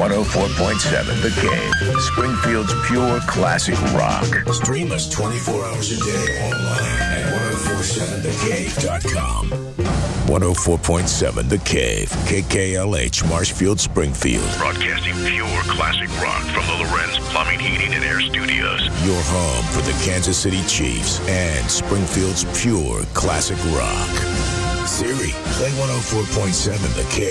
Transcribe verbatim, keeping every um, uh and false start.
one oh four point seven The Cave, Springfield's pure classic rock. Stream us twenty-four hours a day online at one oh four seven the cave dot com. one oh four point seven The Cave, K K L H, Marshfield, Springfield. Broadcasting pure classic rock from the Lorenz Plumbing, Heating, and Air Studios. Your home for the Kansas City Chiefs and Springfield's pure classic rock. Siri, play one oh four point seven The Cave.